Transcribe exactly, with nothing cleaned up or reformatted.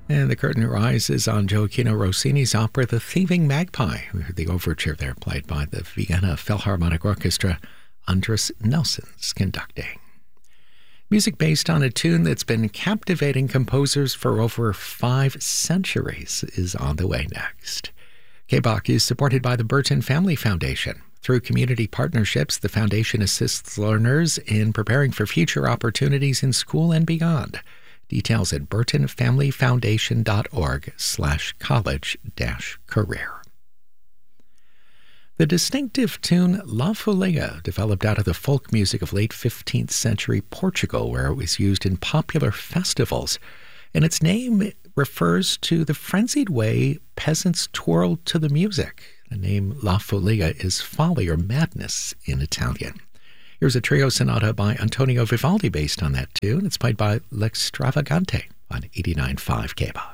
And the curtain rises on Gioacchino Rossini's opera The Thieving Magpie. We heard the overture there played by the Vienna Philharmonic Orchestra. Andris Nelson's conducting. Music based on a tune that's been captivating composers for over five centuries is on the way next. K B O C is supported by the Burton Family Foundation. Through community partnerships, the foundation assists learners in preparing for future opportunities in school and beyond. Details at burton family foundation dot org slash college dash career. The distinctive tune La Folia developed out of the folk music of late fifteenth century Portugal, where it was used in popular festivals, and its name refers to the frenzied way peasants twirled to the music. The name La Folia is folly or madness in Italian. Here's a trio sonata by Antonio Vivaldi based on that tune. It's played by L'Extravagante on eighty-nine point five K B O C.